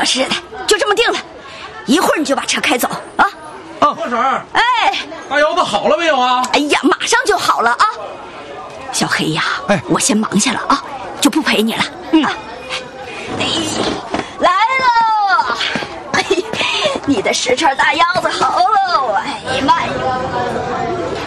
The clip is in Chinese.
是的，就这么定了，一会儿你就把车开走啊。 啊，二婶儿， 哎， 大腰子好了没有啊？ 哎呀，马上就好了啊。小黑呀， 哎， 我先忙去了啊，就不陪你了。啊，哎，来喽！哎，你的10串大腰子好喽！哎，慢哟。